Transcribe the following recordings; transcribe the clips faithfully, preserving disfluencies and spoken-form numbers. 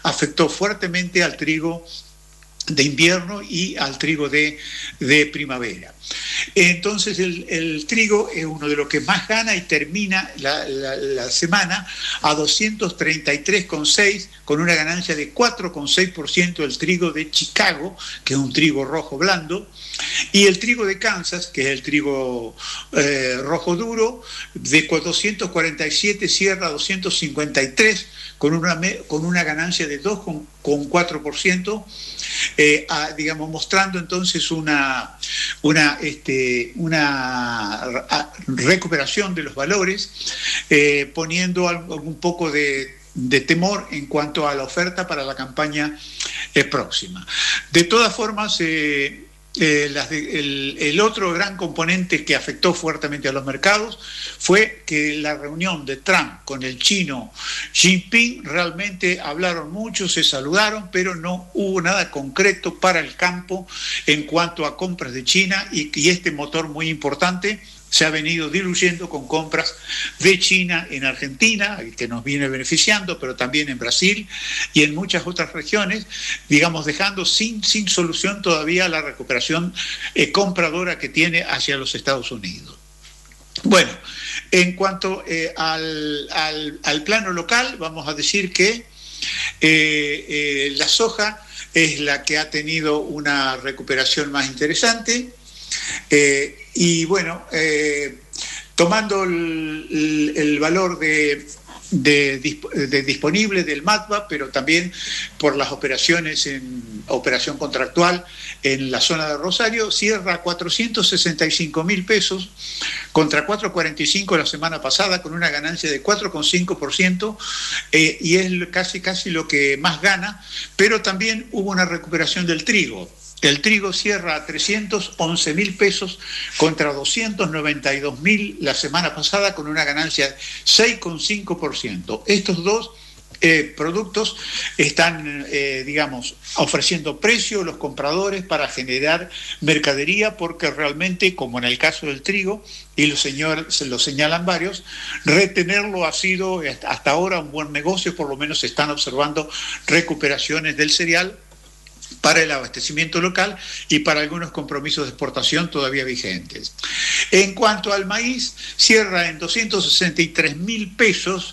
afectó fuertemente al trigo de invierno y al trigo de, de primavera. Entonces el, el trigo es uno de los que más gana y termina la, la, la semana a doscientos treinta y tres coma seis con una ganancia de cuatro coma seis por ciento del trigo de Chicago, que es un trigo rojo blando, y el trigo de Kansas, que es el trigo eh, rojo duro, de doscientos cuarenta y siete cierra a doscientos cincuenta y tres con una, con una ganancia de dos coma cuatro por ciento, eh, a, digamos, mostrando entonces una, una, este, una recuperación de los valores, eh, poniendo un poco de, de temor en cuanto a la oferta para la campaña eh, próxima. De todas formas, eh, Eh, las de, el, el otro gran componente que afectó fuertemente a los mercados fue que la reunión de Trump con el chino Xi Jinping, realmente hablaron mucho, se saludaron, pero no hubo nada concreto para el campo en cuanto a compras de China, y, y este motor muy importante se ha venido diluyendo con compras de China en Argentina, que nos viene beneficiando, pero también en Brasil y en muchas otras regiones, digamos, dejando sin, sin solución todavía la recuperación eh, compradora que tiene hacia los Estados Unidos. Bueno, en cuanto eh, al, al, al plano local, vamos a decir que eh, eh, la soja es la que ha tenido una recuperación más interesante. Eh, y bueno, eh, tomando el, el, el valor de, de, de disponible del MATBA, pero también por las operaciones en operación contractual en la zona de Rosario, cierra a cuatrocientos sesenta y cinco mil pesos contra cuatrocientos cuarenta y cinco la semana pasada, con una ganancia de cuatro coma cinco por ciento, eh, y es casi, casi lo que más gana, pero también hubo una recuperación del trigo. El trigo cierra a trescientos once mil pesos contra doscientos noventa y dos mil la semana pasada, con una ganancia de seis coma cinco por ciento. Estos dos eh, productos están, eh, digamos, ofreciendo precio a los compradores para generar mercadería, porque realmente, como en el caso del trigo, y lo, señor, se lo señalan varios, retenerlo ha sido hasta ahora un buen negocio. Por lo menos se están observando recuperaciones del cereal para el abastecimiento local y para algunos compromisos de exportación todavía vigentes. En cuanto al maíz, cierra en doscientos sesenta y tres mil pesos,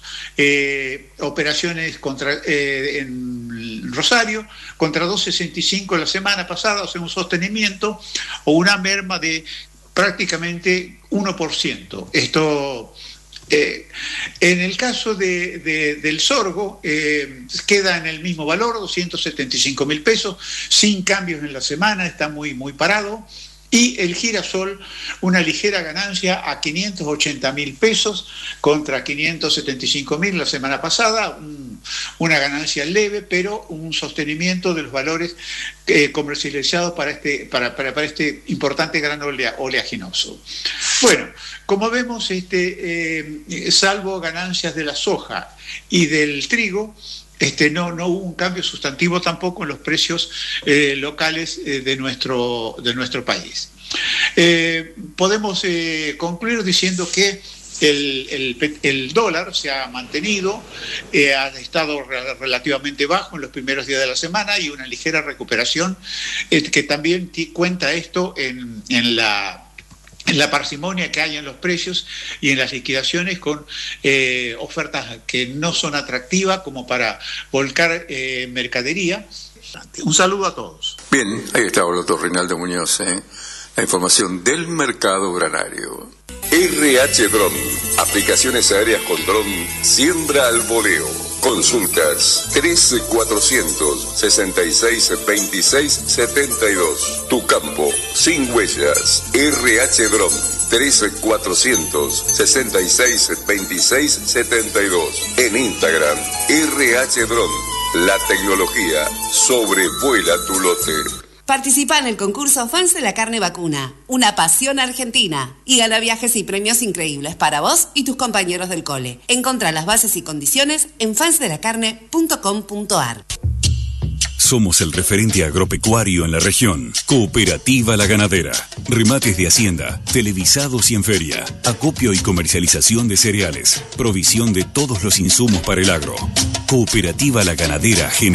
eh, operaciones contra, eh, en Rosario, contra doscientos sesenta y cinco la semana pasada, o sea, un sostenimiento o una merma de prácticamente uno por ciento. Esto... Eh, en el caso de, de, del sorgo, eh, queda en el mismo valor, doscientos setenta y cinco mil pesos, sin cambios en la semana, está muy, muy parado. Y el girasol, una ligera ganancia a quinientos ochenta mil pesos contra quinientos setenta y cinco mil la semana pasada, un, una ganancia leve, pero un sostenimiento de los valores eh, comercializados para este, para, para, para este importante grano olea, oleaginoso. Bueno, como vemos, este, eh, salvo ganancias de la soja y del trigo, Este, no, no hubo un cambio sustantivo tampoco en los precios eh, locales eh, de, nuestro, de nuestro país. Eh, podemos eh, concluir diciendo que el, el, el dólar se ha mantenido, eh, ha estado re, relativamente bajo en los primeros días de la semana, y una ligera recuperación eh, que también cuenta esto en, en la... en la parsimonia que hay en los precios y en las liquidaciones, con eh, ofertas que no son atractivas como para volcar eh, mercadería. Un saludo a todos. Bien, ahí está el doctor Reinaldo Muñoz, ¿eh? La información del mercado granario. R H Drone, aplicaciones aéreas con dron, siembra al voleo. Consultas trece cuatrocientos sesenta y seis veintiséis setenta y dos. Tu campo sin huellas. R H Drone trece cuatrocientos sesenta y seis veintiséis setenta y dos. En Instagram, R H Drone. La tecnología sobrevuela tu lote. Participa en el concurso Fans de la Carne Vacuna, una pasión argentina, y gana viajes y premios increíbles para vos y tus compañeros del cole. Encontrá las bases y condiciones en fans de la carne punto com punto a r. Somos el referente agropecuario en la región. Cooperativa La Ganadera. Remates de hacienda, televisados y en feria. Acopio y comercialización de cereales. Provisión de todos los insumos para el agro. Cooperativa La Ganadera.